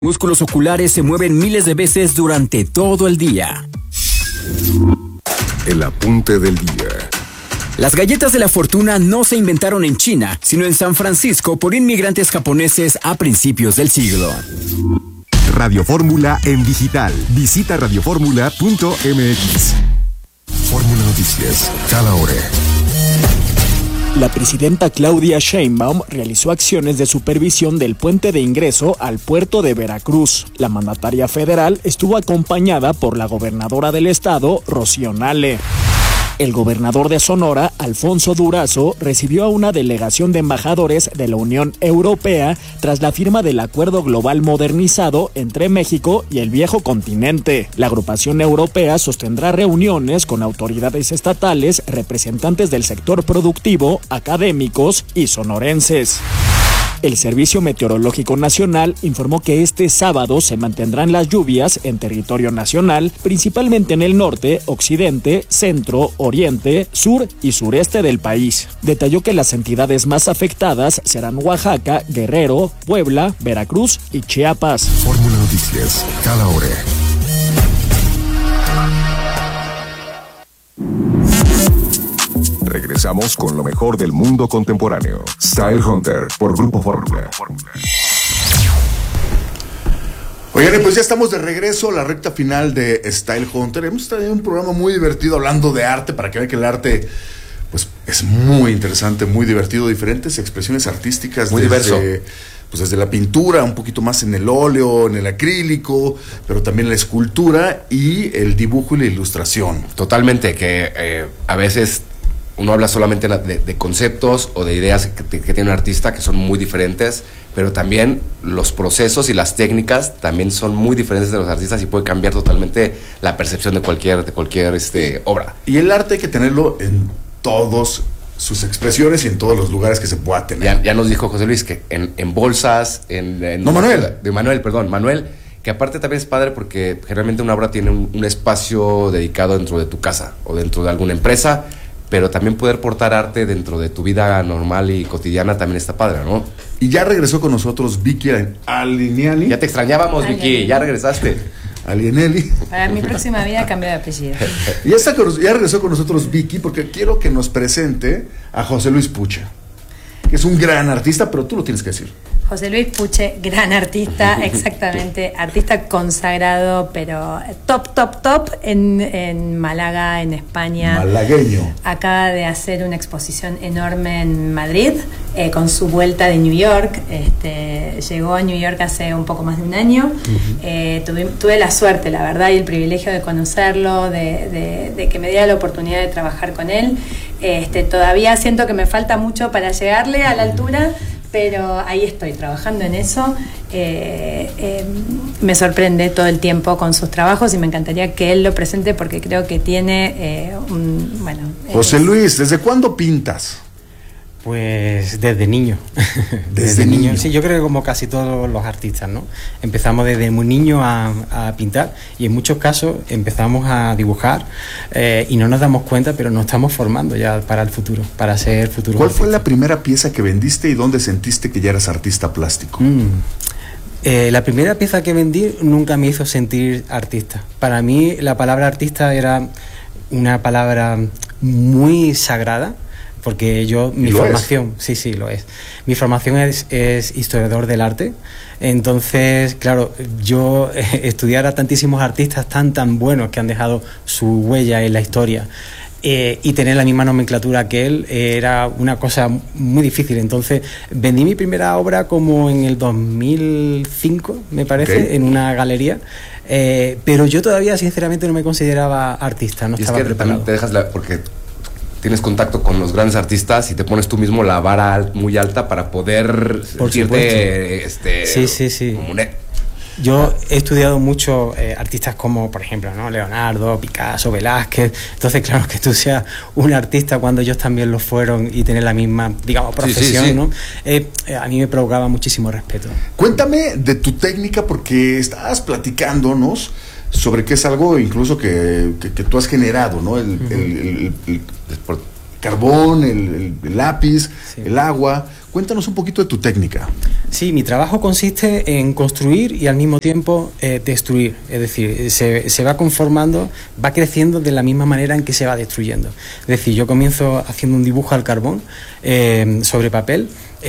Músculos oculares se mueven miles de veces durante todo el día. El apunte del día. Las galletas de la fortuna no se inventaron en China, sino en San Francisco por inmigrantes japoneses a principios del siglo. Radio Fórmula en digital. Visita radioformula.mx. Fórmula Noticias, cada hora. La presidenta Claudia Sheinbaum realizó acciones de supervisión del puente de ingreso al puerto de Veracruz. La mandataria federal estuvo acompañada por la gobernadora del estado, Rocío Nale. El gobernador de Sonora, Alfonso Durazo, recibió a una delegación de embajadores de la Unión Europea tras la firma del Acuerdo Global Modernizado entre México y el viejo continente. La agrupación europea sostendrá reuniones con autoridades estatales, representantes del sector productivo, académicos y sonorenses. El Servicio Meteorológico Nacional informó que este sábado se mantendrán las lluvias en territorio nacional, principalmente en el norte, occidente, centro, oriente, sur y sureste del país. Detalló que las entidades más afectadas serán Oaxaca, Guerrero, Puebla, Veracruz y Chiapas. Fórmula Noticias, cada hora. Regresamos con lo mejor del mundo contemporáneo. Style Hunter por Grupo Fórmula. Oigan, pues ya estamos de regreso, la recta final de Style Hunter. Hemos tenido un programa muy divertido hablando de arte, para que vean que el arte pues es muy interesante, muy divertido, diferentes expresiones artísticas. Muy diverso. Pues desde la pintura, un poquito más en el óleo, en el acrílico, pero también la escultura y el dibujo y la ilustración. Totalmente, que a veces uno habla solamente de conceptos o de ideas que tiene un artista que son muy diferentes, pero también los procesos y las técnicas también son muy diferentes de los artistas y puede cambiar totalmente la percepción de cualquier obra. Y el arte hay que tenerlo en todos sus expresiones y en todos los lugares que se pueda tener. Ya nos dijo José Luis que en bolsas, Manuel, que aparte también es padre porque generalmente una obra tiene un espacio dedicado dentro de tu casa o dentro de alguna empresa, pero también poder portar arte dentro de tu vida normal y cotidiana también está padre, ¿no? Y ya regresó con nosotros Vicky Alignani. Ya te extrañábamos, Vicky, ya regresaste. Alienelli. Para mi próxima vida cambio de apellido. Ya regresó con nosotros Vicky porque quiero que nos presente a José Luis Puche, que es un gran artista, pero tú lo tienes que decir. José Luis Puche, gran artista, exactamente, artista consagrado, pero top en Málaga, en España. Malagueño. Acaba de hacer una exposición enorme en Madrid, con su vuelta de New York. Llegó a New York hace un poco más de un año. Tuve la suerte, la verdad, y el privilegio de conocerlo, de que me diera la oportunidad de trabajar con él. Todavía siento que me falta mucho para llegarle a la altura, pero ahí estoy trabajando en eso. Me sorprende todo el tiempo con sus trabajos y me encantaría que él lo presente porque creo que tiene José Luis, ¿desde cuándo pintas? Pues desde niño. ¿Desde niño? Sí, yo creo que como casi todos los artistas, ¿no? Empezamos desde muy niño a pintar y en muchos casos empezamos a dibujar y no nos damos cuenta, pero nos estamos formando ya para el futuro, para ser futuros ¿Cuál artistas. fue la primera pieza que vendiste y dónde sentiste que ya eras artista plástico? La primera pieza que vendí nunca me hizo sentir artista. Para mí la palabra artista era una palabra muy sagrada, porque mi formación, sí, lo es. Mi formación es historiador del arte. Entonces, claro, yo estudiar a tantísimos artistas tan buenos que han dejado su huella en la historia y tener la misma nomenclatura que él era una cosa muy difícil. Entonces, vendí mi primera obra como en el 2005, me parece, en una galería. Pero yo todavía, sinceramente, no me consideraba artista, no estaba preparado. También te dejas porque tienes contacto con los grandes artistas y te pones tú mismo la vara muy alta para poder sentirte sí. como Yo he estudiado mucho artistas como, por ejemplo, ¿no? Leonardo, Picasso, Velázquez. Entonces, claro, que tú seas un artista cuando ellos también lo fueron y tener la misma, digamos, profesión, sí. ¿no? A mí me provocaba muchísimo respeto. Cuéntame de tu técnica, porque estabas platicándonos sobre que es algo incluso que tú has generado, ¿no? El carbón, el lápiz, el agua. Cuéntanos un poquito de tu técnica. Sí, mi trabajo consiste en construir y al mismo tiempo destruir. Es decir, se va conformando, va creciendo de la misma manera en que se va destruyendo. Es decir, yo comienzo haciendo un dibujo al carbón sobre papel,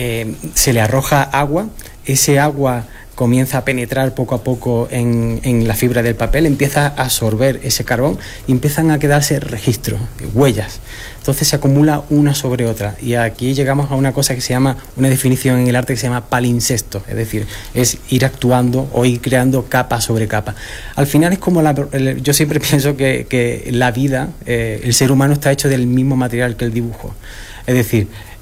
se le arroja agua, ese agua comienza a penetrar poco a poco en la fibra del papel, empieza a absorber ese carbón y empiezan a quedarse registros, huellas. Entonces se acumula una sobre otra y aquí llegamos a una cosa que se llama, una definición en el arte que se llama palimpsesto, es decir, es ir actuando o ir creando capa sobre capa. Al final es como yo siempre pienso que la vida, el ser humano está hecho del mismo material que el dibujo, es decir,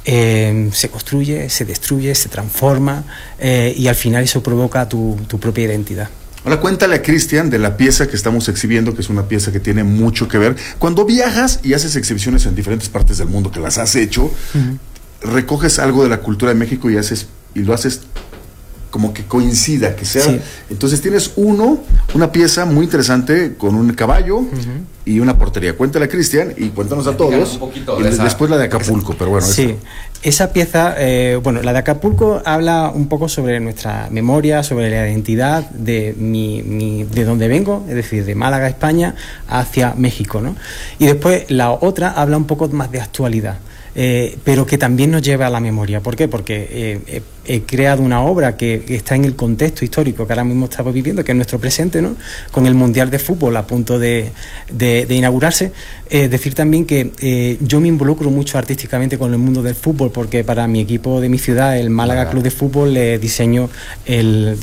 se construye, se destruye, se transforma y al final eso provoca tu propia identidad. Ahora cuéntale a Cristian de la pieza que estamos exhibiendo, que es una pieza que tiene mucho que ver. Cuando viajas y haces exhibiciones en diferentes partes del mundo, que las has hecho, recoges algo de la cultura de México y lo haces como que coincida, que sea. Sí. Entonces tienes una pieza muy interesante con un caballo y una portería. Cuéntale a Cristian y cuéntanos a todos. Un poquito de después la de Acapulco, pero bueno. Sí, esa pieza, la de Acapulco habla un poco sobre nuestra memoria, sobre la identidad de de donde vengo, es decir, de Málaga, España, hacia México, ¿no? Y después la otra habla un poco más de actualidad. Pero que también nos lleva a la memoria. ¿Por qué? Porque he creado una obra que está en el contexto histórico que ahora mismo estamos viviendo, que es nuestro presente, ¿no? Con el Mundial de Fútbol a punto de inaugurarse. Decir también que yo me involucro mucho artísticamente con el mundo del fútbol, porque para mi equipo de mi ciudad, el Málaga Club de Fútbol, le diseño el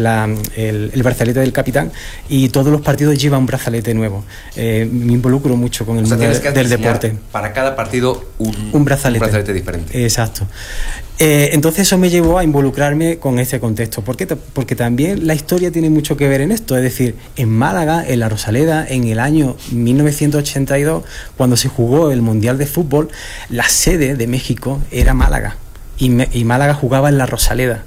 brazalete del capitán y todos los partidos llevan un brazalete nuevo. Me involucro mucho con el mundo del deporte. Para cada partido un brazalete diferente. Exacto. Entonces eso me llevó a involucrarme con este contexto. ¿Por qué? Porque también la historia tiene mucho que ver en esto. Es decir, en Málaga, en la Rosaleda, en el año 1982, cuando se jugó el Mundial de Fútbol, la sede de México era Málaga. Y Málaga jugaba en la Rosaleda.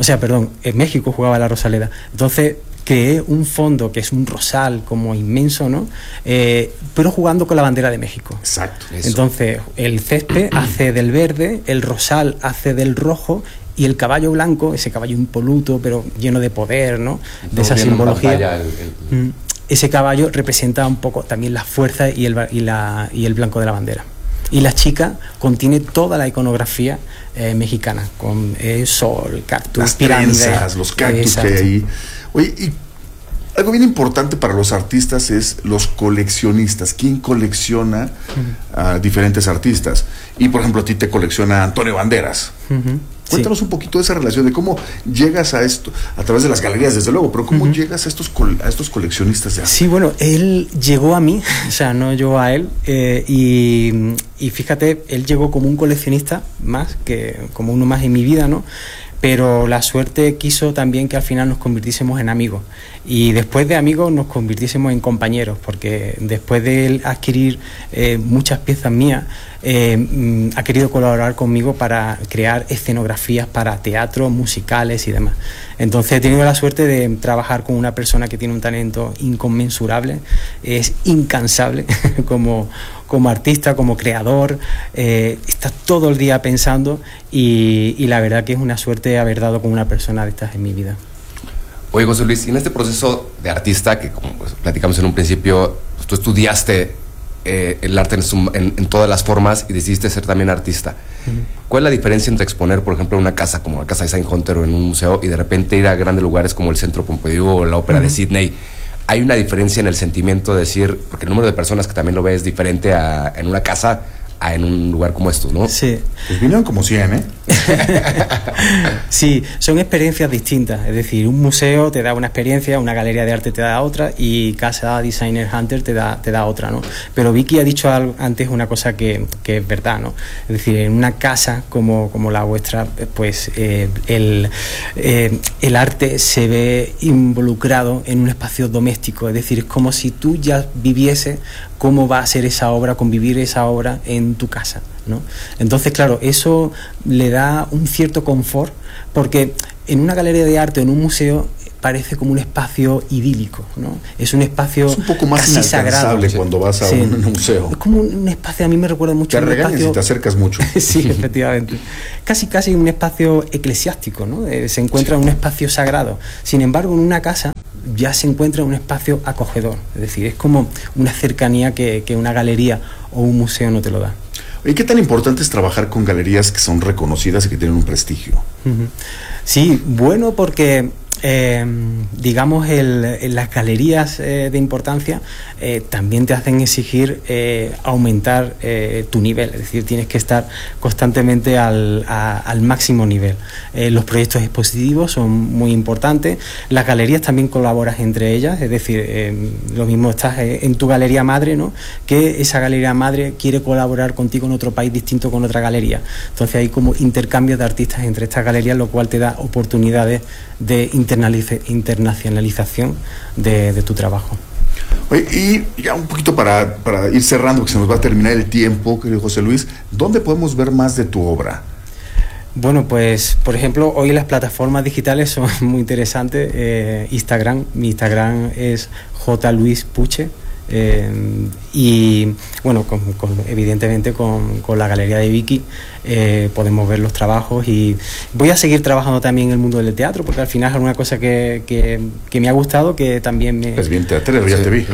En México jugaba en la Rosaleda. Entonces creé un fondo que es un rosal como inmenso, ¿no? Pero jugando con la bandera de México. Exacto. Eso. Entonces el césped hace del verde, el rosal hace del rojo y el caballo blanco, ese caballo impoluto pero lleno de poder, ¿no? De esa simbología. Ese caballo representa un poco también la fuerza y el blanco de la bandera. Y la chica contiene toda la iconografía mexicana, con sol, cactus, las pirámides, trenzas, los cactus que hay ahí. Oye, y algo bien importante para los artistas es los coleccionistas. ¿Quién colecciona a diferentes artistas? Y, por ejemplo, a ti te colecciona Antonio Banderas. Cuéntanos un poquito de esa relación, de cómo llegas a esto, a través de las galerías, desde luego, pero cómo llegas a estos coleccionistas de arte. Sí, bueno, él llegó a mí, no yo a él, y fíjate, él llegó como un coleccionista más, que como uno más en mi vida, ¿no? Pero la suerte quiso también que al final nos convirtiésemos en amigos y después de amigos nos convirtiésemos en compañeros, porque después de él adquirir muchas piezas mías, ha querido colaborar conmigo para crear escenografías para teatro, musicales y demás. Entonces he tenido la suerte de trabajar con una persona que tiene un talento inconmensurable, es incansable como artista, como creador, está todo el día pensando y la verdad que es una suerte haber dado con una persona de estas en mi vida. Oye, José Luis, y en este proceso de artista, que como platicamos en un principio, tú estudiaste el arte en todas las formas y decidiste ser también artista. ¿Cuál es la diferencia entre exponer, por ejemplo, en una casa como la Casa de Saint Hunter o en un museo y de repente ir a grandes lugares como el Centro Pompidou o la Ópera de Sydney? Hay una diferencia en el sentimiento de decir, porque el número de personas que también lo ve es diferente en una casa a en un lugar como estos, ¿no? Sí. Pues vinieron como 100, ¿eh? Sí, son experiencias distintas. Es decir, un museo te da una experiencia, una galería de arte te da otra y Casa Designer Hunter te da otra, ¿no? Pero Vicky ha dicho antes una cosa que es verdad, ¿no? Es decir, en una casa como la vuestra, pues el arte se ve involucrado en un espacio doméstico. Es decir, es como si tú ya viviese cómo va a ser esa obra, convivir esa obra en tu casa, ¿no? Entonces, claro, eso le da un cierto confort, porque en una galería de arte o en un museo parece como un espacio idílico, ¿no? Es un espacio es un poco más casi sagrado cuando vas a un museo. Es como un espacio, a mí me recuerda mucho. Te regañas si te acercas mucho. Sí, efectivamente. Casi un espacio eclesiástico, ¿no? Se encuentra en un espacio sagrado. Sin embargo, en una casa ya se encuentra en un espacio acogedor. Es decir, es como una cercanía que una galería o un museo no te lo da. ¿Y qué tan importante es trabajar con galerías que son reconocidas y que tienen un prestigio? Sí, bueno, porque digamos las galerías de importancia también te hacen exigir aumentar tu nivel, es decir, tienes que estar constantemente al máximo nivel. Los proyectos expositivos son muy importantes, las galerías también colaboras entre ellas, es decir, lo mismo estás en tu galería madre, ¿no?, que esa galería madre quiere colaborar contigo en otro país distinto con otra galería, entonces hay como intercambios de artistas entre estas galerías, lo cual te da oportunidades de internacionalización de tu trabajo. Oye, y ya un poquito para ir cerrando, porque se nos va a terminar el tiempo, querido José Luis, ¿dónde podemos ver más de tu obra? Bueno, pues, por ejemplo, hoy las plataformas digitales son muy interesantes. Mi Instagram es jluispuche. Y bueno, evidentemente con la galería de Vicky podemos ver los trabajos, y voy a seguir trabajando también en el mundo del teatro, porque al final es una cosa que me ha gustado, que también me... Es bien teatrero, ya te vi.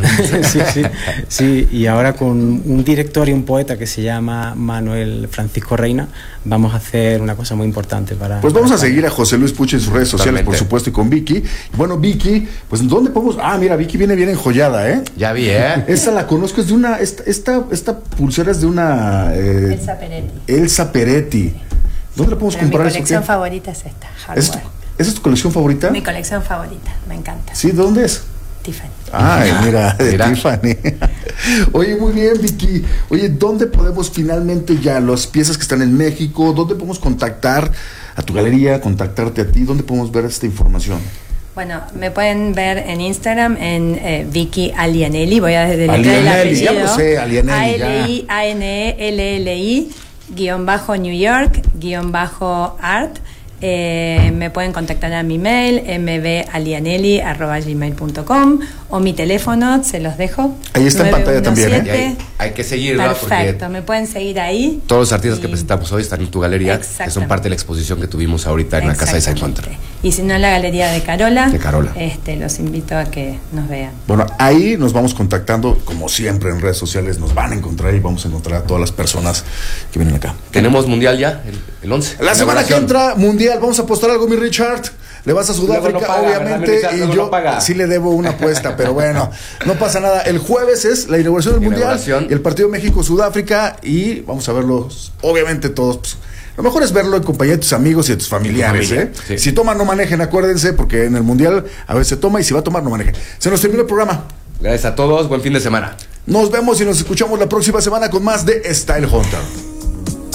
sí, y ahora con un director y un poeta que se llama Manuel Francisco Reina vamos a hacer una cosa muy importante para... Pues vamos a seguir a José Luis Puche en sus redes sociales, por supuesto, y con Vicky. Bueno, Vicky, pues ¿dónde podemos...? Ah, mira, Vicky viene bien enjollada, ¿eh? Ya vi, Esta la conozco, es de una... Esta pulsera es de una... Elsa Peretti. ¿Dónde la podemos comprar? Mi colección favorita es esta, ¿Esa es tu colección favorita? Mi colección favorita, me encanta. ¿Sí? ¿De dónde es? Tiffany. Ay, mira, de Tiffany. Oye, muy bien, Vicky. Oye, ¿dónde podemos finalmente ya las piezas que están en México? ¿Dónde podemos contactar a tu galería, contactarte a ti? ¿Dónde podemos ver esta información? Bueno, me pueden ver en Instagram en Vicky Alianelli. Voy a deletrear el apellido. Ya lo sé, Alianelli. ALIANELLI _New York _art. Me pueden contactar a mi mail mbalianelli@gmail.com o mi teléfono, se los dejo. Ahí está en pantalla también. Hay que seguirla. Perfecto, me pueden seguir ahí. Todos los artistas que presentamos hoy están en tu galería, que son parte de la exposición que tuvimos ahorita en la Casa de Style Hunter. Y si no, en la galería de Carola. Carola. Los invito a que nos vean. Bueno, ahí nos vamos contactando, como siempre en redes sociales nos van a encontrar y vamos a encontrar a todas las personas que vienen acá. ¿Tenemos mundial ya? El 11. La semana que entra, mundial. Vamos a apostar algo, mi Richard. Le vas a Sudáfrica, no paga, obviamente, Richard, y yo sí le debo una apuesta, pero bueno, no pasa nada. El jueves es la inauguración del mundial, y el partido México-Sudáfrica, y vamos a verlos, obviamente todos. Pues, lo mejor es verlo en compañía de tus amigos y de tus familiares, Sí. Si toman, no manejen, acuérdense, porque en el mundial a veces se toma, y si va a tomar, no manejen. Se nos terminó el programa. Gracias a todos, buen fin de semana. Nos vemos y nos escuchamos la próxima semana con más de Style Hunter.